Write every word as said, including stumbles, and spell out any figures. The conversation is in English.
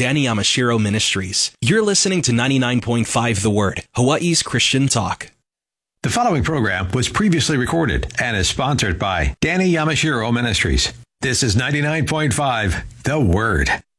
Danny Yamashiro Ministries. You're listening to ninety-nine point five The Word, Hawaii's Christian talk. The following program was previously recorded and is sponsored by Danny Yamashiro Ministries. This is ninety-nine point five The Word.